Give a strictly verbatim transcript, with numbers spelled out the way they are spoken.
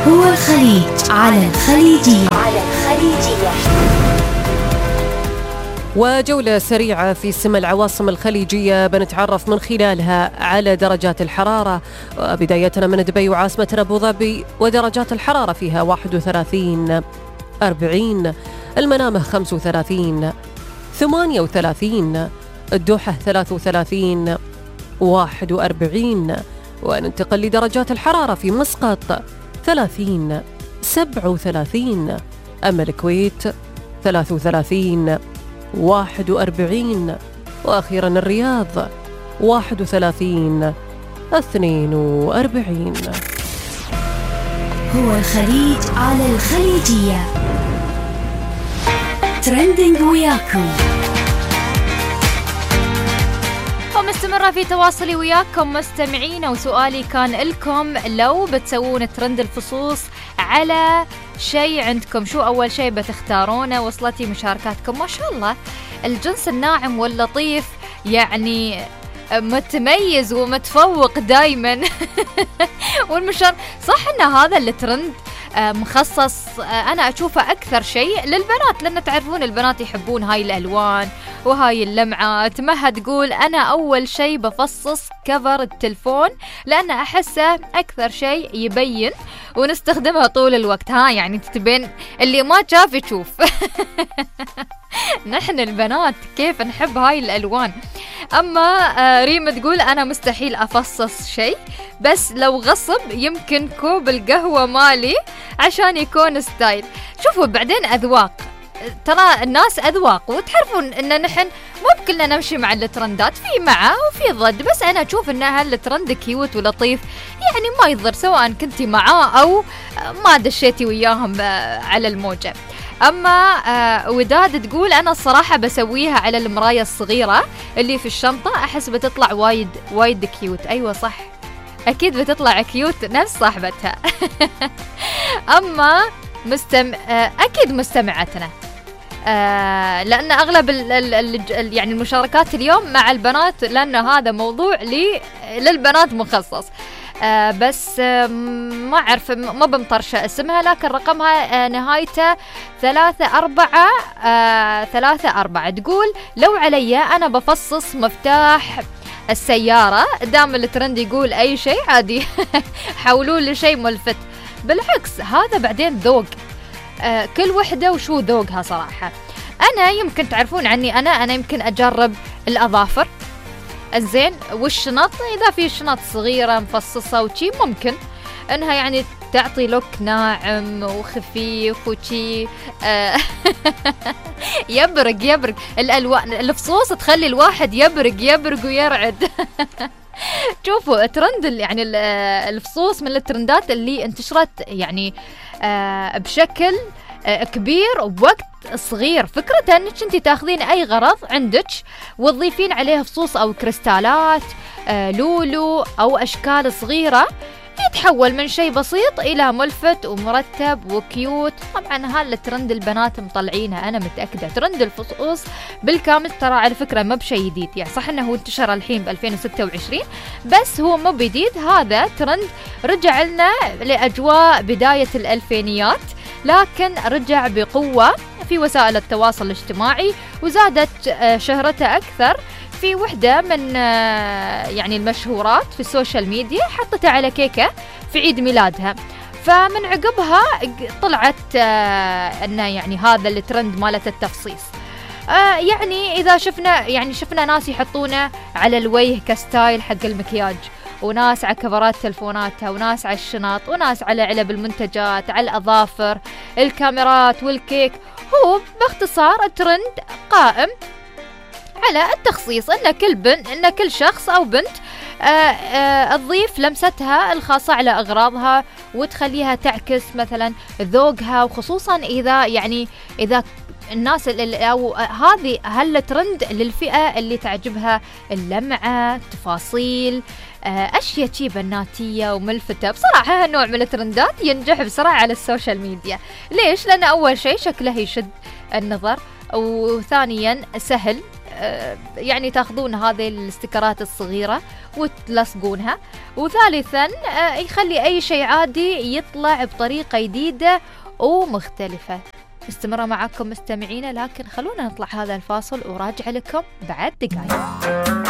هو الخليج على الخليجية. على الخليجية. وجولة سريعة في سما العواصم الخليجية بنتعرف من خلالها على درجات الحرارة، بدايتنا من دبي وعاصمتنا أبو ظبي، ودرجات الحرارة فيها واحد وثلاثين أربعين، المنامة خمس وثلاثين ثمانية وثلاثين، الدوحة ثلاث وثلاثين واحد وأربعين. وننتقل لدرجات الحرارة في مسقط ثلاثين سبعة وثلاثين، أما الكويت ثلاث وثلاثين واحد وأربعين، وأخيرا الرياض واحد وثلاثين اثنين وأربعين. هو الخليج على الخليجية. ترندنج وياكم، ومستمرة في تواصلي وياكم مستمعين. وسؤالي كان لكم، لو بتسوون ترند الفصوص على شيء عندكم، شو أول شيء بتختارونه؟ وصلتي مشاركاتكم ما شاء الله، الجنس الناعم واللطيف يعني متميز ومتفوق دايما. والمشار صح ان هذا الترند مخصص، أنا أشوفه أكثر شيء للبنات، لأن تعرفون البنات يحبون هاي الألوان وهاي اللمعات. مها تقول أنا أول شيء بفصص كفر التلفون، لأن أحسه أكثر شيء يبين ونستخدمها طول الوقت. ها يعني تبين اللي ما شاف يشوف. نحن البنات كيف نحب هاي الألوان. أما ريما تقول أنا مستحيل أفصص شيء، بس لو غصب يمكن كوب القهوة مالي عشان يكون ستايل. شوفوا بعدين أذواق، ترى الناس أذواق، وتعرفون إن نحن مو بكلنا نمشي مع الترندات، في معه وفي ضد. بس أنا أشوف إن هالترند كيوت ولطيف، يعني ما يضر سواء كنتي معاه أو ما دشيتي وياهم على الموجة. أما آه وداد تقول أنا الصراحة بسويها على المراية الصغيرة اللي في الشنطة، أحس بتطلع وايد وايد كيوت. أيوة صح، أكيد بتطلع كيوت نفس صاحبتها. أما مستم... آه أكيد مستمعتنا، آه لأن أغلب ال... ال... ال... يعني المشاركات اليوم مع البنات، لأن هذا موضوع لي... للبنات مخصص. آه بس آه ما أعرف، ما بمطرشة اسمها، لكن رقمها آه نهايته ثلاثة أربعة آه ثلاثة أربعة. تقول لو علي أنا بفصص مفتاح السيارة، دام الترند يقول أي شيء عادي. حولوه لشيء ملفت. بالعكس هذا بعدين ذوق، آه كل وحدة وشو ذوقها صراحة. أنا يمكن تعرفون عني، أنا أنا يمكن أجرب الأظافر الزين والشنط، إذا في شنط صغيرة مفصصة وشي ممكن إنها يعني تعطي لوك ناعم وخفيف وشي. آه يبرق يبرق الألوان، الفصوص تخلي الواحد يبرق يبرق ويرعد. شوفوا ترند يعني الفصوص من الترندات اللي انتشرت يعني آه بشكل آه كبير وبوقت صغير. فكرة انك انت تاخذين اي غرض عندك وتضيفين عليه فصوص او كريستالات آه لولو او اشكال صغيرة، يتحول من شيء بسيط إلى ملفت ومرتب وكيوت. طبعا هالترند البنات مطلعينها، أنا متأكدة. ترند الفصوص بالكامل ترى على فكرة ما بشيء جديد، يعني صح أنه انتشر الحين ب ألفين وستة وعشرين، بس هو مو جديد. هذا ترند رجع لنا لأجواء بداية الألفينيات، لكن رجع بقوة في وسائل التواصل الاجتماعي، وزادت شهرته أكثر في وحدة من يعني المشهورات في السوشيال ميديا، حطتها على كيكة في عيد ميلادها. فمن عقبها طلعت أنه يعني هذا الترند مالت التفصيص. يعني إذا شفنا يعني شفنا ناس يحطونه على الوجه كستايل حق المكياج، وناس على كفرات تلفوناتها، وناس على الشنط، وناس على علب المنتجات، على الأظافر، الكاميرات والكيك. هو باختصار ترند قائم على التخصيص، ان كل بنت ان كل شخص او بنت آآ آآ تضيف لمستها الخاصة على اغراضها وتخليها تعكس مثلا ذوقها، وخصوصا اذا يعني اذا الناس او هذه هالترند للفئة اللي تعجبها اللمعة، تفاصيل، اشياء شي بناتية وملفتة. بصراحة هالنوع من الترندات ينجح بسرعة على السوشيال ميديا. ليش؟ لان اول شيء شكله يشد النظر، وثانيا سهل يعني تاخذون هذه الاستيكرات الصغيرة وتلصقونها. وثالثا يخلي أي شيء عادي يطلع بطريقة جديدة ومختلفة. مستمرة معكم مستمعين، لكن خلونا نطلع هذا الفاصل وراجع لكم بعد دقائق.